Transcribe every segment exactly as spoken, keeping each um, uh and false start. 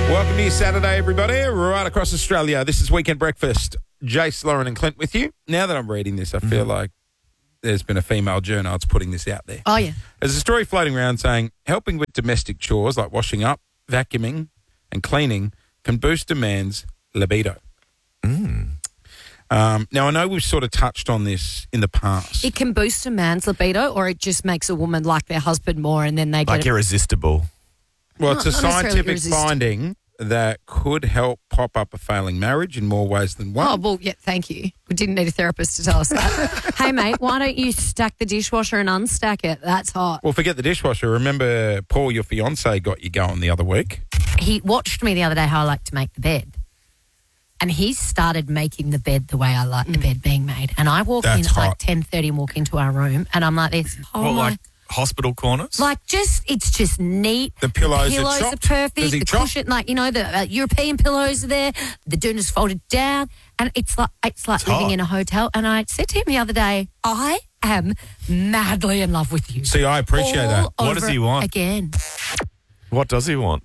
Welcome to your Saturday, everybody, right across Australia. This is Weekend Breakfast. Jace, Lauren and Clint with you. Now that I'm reading this, I feel mm-hmm. like there's been a female journal that's putting this out there. Oh, yeah. There's a story floating around saying helping with domestic chores like washing up, vacuuming and cleaning can boost a man's libido. Mm. Um, now, I know we've sort of touched on this in the past. It can boost a man's libido, or it just makes a woman like their husband more and then they get... Like irresistible. Well, Not- it's a not necessarily scientific irresistible. finding that could help pop up a failing marriage in more ways than one. Oh, well, yeah, thank you. We didn't need a therapist to tell us that. Hey, mate, why don't you stack the dishwasher and unstack it? That's hot. Well, forget the dishwasher. Remember, Paul, your fiancé, got you going the other week? He watched me the other day how I like to make the bed. And he started making the bed the way I like the bed being made. And I walk That's in at like hot. ten thirty and walk into our room and I'm like this. Oh, What, my... like hospital corners? Like, just, it's just neat. The pillows are pillows chopped? are perfect. Does he the chop? cushion, like, you know, the uh, European pillows are there. The doona's folded down. And it's like it's like It's living hot. in a hotel. And I said to him the other day, I am madly in love with you. See, I appreciate that. All What does over he want? Again. What does he want?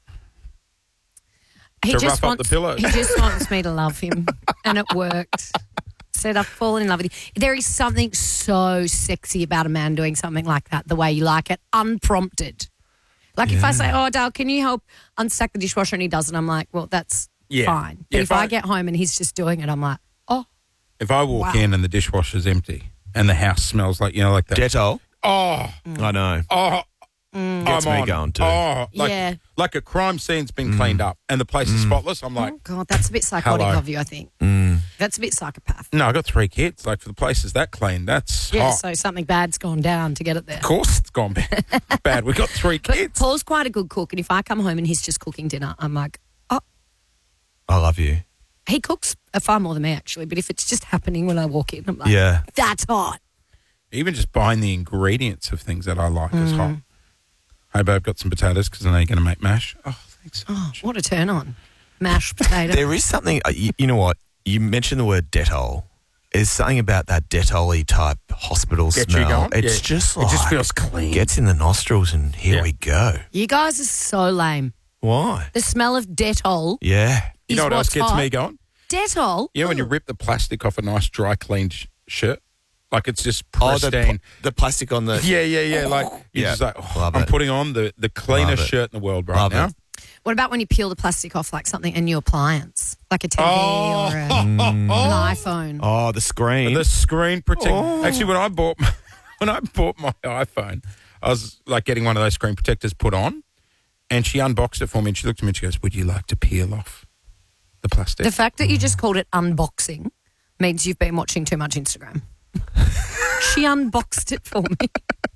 He To just rough up wants, the pillows. He just wants me to love him. And it worked. Said I've fallen in love with you. There is something so sexy about a man doing something like that, the way you like it, unprompted. Like if I say, oh, Dale, can you help unstack the dishwasher? And he doesn't, I'm like, well, that's Yeah. fine. But Yeah, if, if I, I- get home and he's just doing it, I'm like, oh, If I walk Wow. in and the dishwasher's empty and the house smells like, you know, like that. Dettol? oh, I know. oh. Gets I'm me on. going too. Oh, like, Yeah. like a crime scene's been cleaned up and the place is spotless. I'm like, oh, God, that's a bit psychotic Hello. of you, I think. Mm. That's a bit psychopath. no, I got three kids. Like for the places that clean, that's Yeah, hot. so something bad's gone down to get it there. Of course it's gone bad. bad. We got three But kids. Paul's quite a good cook, and if I come home and he's just cooking dinner, I'm like, oh, I love you. he cooks far more than me, actually. But if it's just happening when I walk in, I'm like, Yeah. that's hot. Even just buying the ingredients of things that I like is Mm. hot. Hey, babe, got some potatoes because I know you're going to make mash. Oh, thanks so Oh, much. what a turn on. Mashed potato. There is something, uh, you, you know what? You mentioned the word Dettol. There's something about that Dettol-y type hospital Get you smell. going? It's Yeah. just It like... just feels clean. Gets in the nostrils and here Yeah. we go. You guys are so lame. Why? The smell of Dettol Yeah. You is know what else what's gets hot. me going? Dettol? You know when you Ooh. rip the plastic off a nice dry cleaned sh- shirt? Like it's just Oh, the, pristine. pl- the plastic on the... yeah, yeah, yeah. Like you're Yeah. just like, oh, Love I'm it. putting on the, the cleanest Love it. shirt in the world right Love now. it. What about when you peel the plastic off like something, a new appliance? Like a T V Oh. or a, an iPhone? Oh, the screen. The screen protect. Oh. Actually, when I bought my, when I bought my iPhone, I was like getting one of those screen protectors put on, and she unboxed it for me, and she looked at me and she goes, "Would you like to peel off the plastic?" The fact that you just called it unboxing means you've been watching too much Instagram. She unboxed it for me.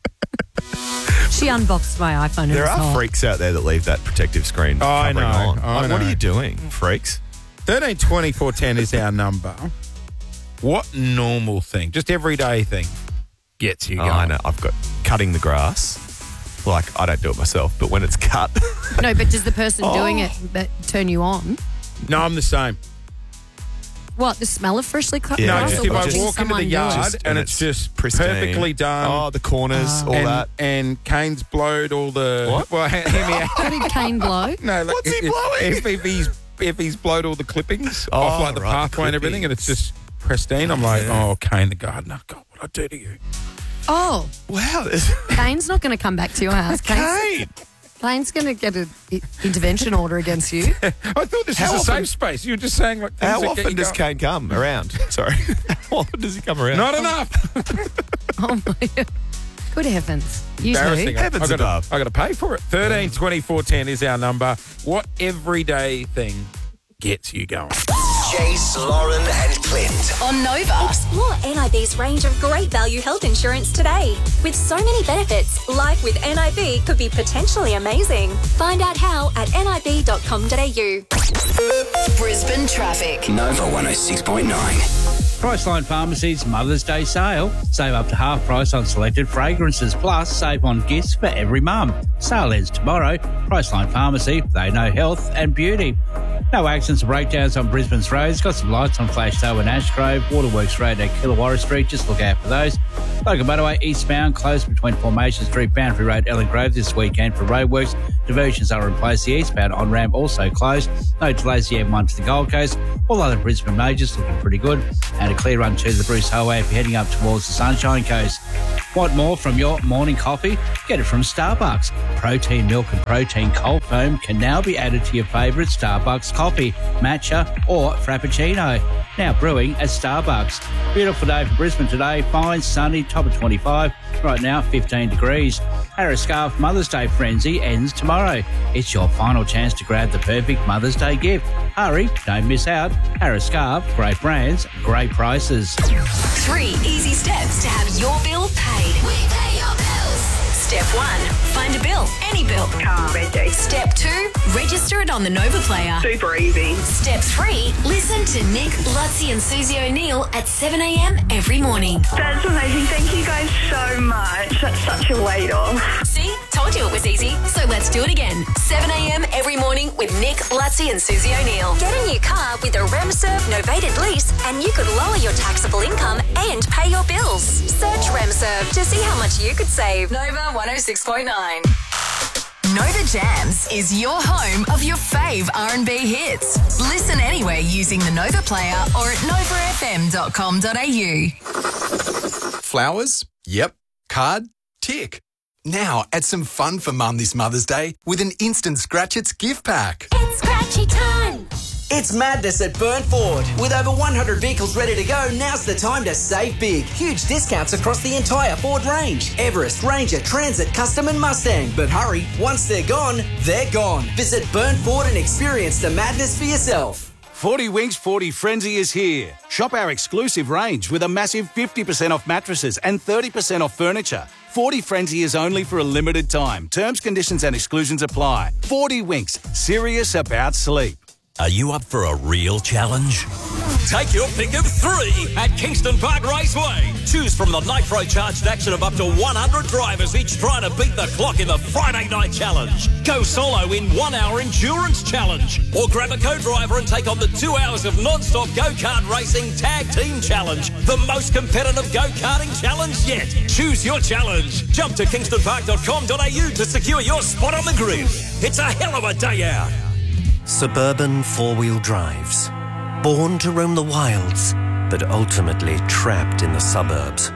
She unboxed my iPhone. and There it's are hot. freaks out there that leave that protective screen Oh, I covering know. on. I Like, what know. are you doing, freaks? Thirteen twenty four ten is our number. What normal thing, just everyday thing, gets you Oh, going? I know. I've got cutting the grass. Like, I don't do it myself, but when it's cut... No, but does the person Oh. doing it that turn you on? No, I'm the same. What, the smell of freshly cut Yeah, No, grass just or if I watching walk into someone the do it? yard Just- and, and it's, it's just pristine. perfectly done. Oh, the corners, all and, that. And Kane's blowed all the. What? Well, hear me out. What did Kane blow? No, like, What's he if, blowing? If, if he's if he's blowed all the clippings Oh, off like the right, the pathway and everything, and it's just pristine, I'm like, Yeah. oh, Kane the gardener, God, what I do to you? Oh, Wow. there's- Kane's not going to come back to your house. Kane's, Kane! Kane's going to get an intervention order against you. I thought this How was a often- safe space. You were just saying like things How that get often you does going. Kane come around? Sorry. How often does he come around? Not enough. Oh, my God. Good heavens. You Embarrassing. too? Heavens I gotta, above. I got to pay for it. Thirteen twenty four ten is our number. What everyday thing gets you going? Jace, Lauren, and Clint. On Nova. Explore N I B's range of great value health insurance today. With so many benefits, life with N I B could be potentially amazing. Find out how at n i b dot com dot a u. Brisbane traffic. Nova one oh six point nine. Priceline Pharmacy's Mother's Day sale. Save up to half price on selected fragrances, plus save on gifts for every mum. Sale ends tomorrow. Priceline Pharmacy, they know health and beauty. No accidents or breakdowns on Brisbane's roads. Got some lights on Flashstowe and Ashgrove. Waterworks Road at Killawarra Street. Just look out for those. Local motorway eastbound closed between Formation Street, Boundary Road, Ellen Grove this weekend for roadworks. Diversions are in place. The eastbound on-ramp also closed. No delays the M one to the Gold Coast. All other Brisbane majors looking pretty good. And a clear run to the Bruce Highway if you're heading up towards the Sunshine Coast. Want more from your morning coffee? Get it from Starbucks. Protein milk and protein cold foam can now be added to your favourite Starbucks coffee, matcha or frappuccino. Now brewing at Starbucks. Beautiful day for Brisbane today. Fine, sunny, top of twenty-five. Right now, fifteen degrees. Harris Scarf Mother's Day Frenzy ends tomorrow. It's your final chance to grab the perfect Mother's Day gift. Hurry, don't miss out. Harris Scarf, great brands, great prices. Three easy steps to have your bill paid. We pay your bills. Step one, find a bill, any bill. Car, regi. Step two, register it on the Nova Player. Super easy. Step three, listen to Nick, Lutzi and Susie O'Neill at seven a.m. every morning. That's amazing. Thank you guys so much. That's such a weight off. See? Told you it was easy. So let's do it again. seven a.m. every morning with Nick, Lutzi and Susie O'Neill. Get a new car with a RemServe novated lease and you could lower your taxable income and pay your bills. Search RemServe to see how much you could save. Nova one oh six point nine. Nova Jams is your home of your fave R and B hits. Listen anywhere using the Nova Player or at nova f m dot com dot a u. Flowers? Yep. Card? Tick. Now, add some fun for Mum this Mother's Day with an instant Scratch It's gift pack. It's scratchy time. It's madness at Burnt Ford. With over one hundred vehicles ready to go, now's the time to save big. Huge discounts across the entire Ford range. Everest, Ranger, Transit, Custom and Mustang. But hurry, once they're gone, they're gone. Visit Burnt Ford and experience the madness for yourself. forty Winks forty Frenzy is here. Shop our exclusive range with a massive fifty percent off mattresses and thirty percent off furniture. forty Frenzy is only for a limited time. Terms, conditions and exclusions apply. forty Winks, serious about sleep. Are you up for a real challenge? Take your pick of three at Kingston Park Raceway. Choose from the Nitro charged action of up to one hundred drivers, each trying to beat the clock in the Friday Night Challenge. Go solo in one hour Endurance Challenge. Or grab a co-driver and take on the two hours of non-stop go-kart racing Tag Team Challenge. The most competitive go-karting challenge yet. Choose your challenge. Jump to kingston park dot com dot a u to secure your spot on the grid. It's a hell of a day out. Suburban four-wheel drives. Born to roam the wilds, but ultimately trapped in the suburbs.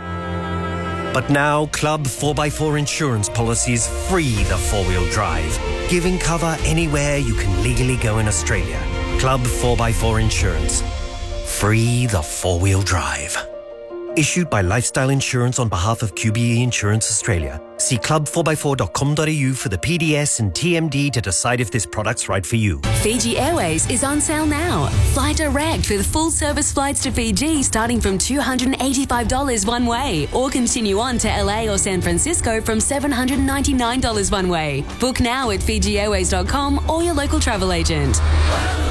But now, Club four by four insurance policies free the four-wheel drive, giving cover anywhere you can legally go in Australia. Club four by four Insurance. Free the four-wheel drive. Issued by Lifestyle Insurance on behalf of Q B E Insurance Australia. See club four by four dot com dot a u for the P D S and T M D to decide if this product's right for you. Fiji Airways is on sale now. Fly direct with full service flights to Fiji starting from two hundred eighty-five dollars one way, or continue on to L A or San Francisco from seven hundred ninety-nine dollars one way. Book now at fiji airways dot com or your local travel agent.